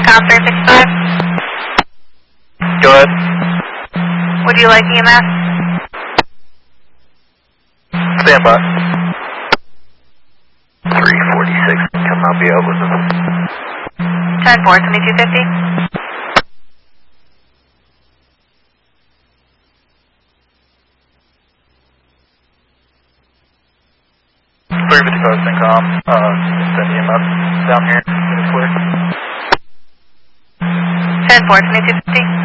COM 365. Go ahead. Would you like EMS? Stand by. 346, cannot be out with them. 10-4, 2250. COM, send EMS down here, it's clear. 10-4, 2250.